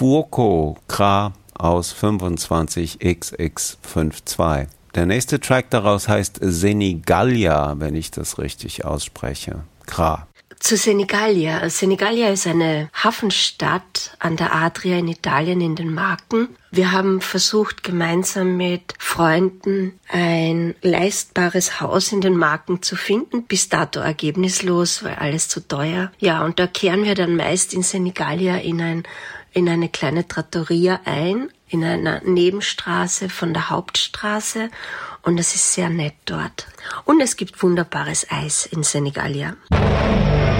Fuoco Kra aus 25XX52. Der nächste Track daraus heißt Senigallia, wenn ich das richtig ausspreche. Kra. Zu Senigallia. Senigallia ist eine Hafenstadt an der Adria in Italien in den Marken. Wir haben versucht, gemeinsam mit Freunden ein leistbares Haus in den Marken zu finden. Bis dato ergebnislos, weil alles zu teuer. Ja, und da kehren wir dann meist in Senigallia in eine kleine Trattoria ein, in einer Nebenstraße von der Hauptstraße. Und es ist sehr nett dort. Und es gibt wunderbares Eis in Senigallia.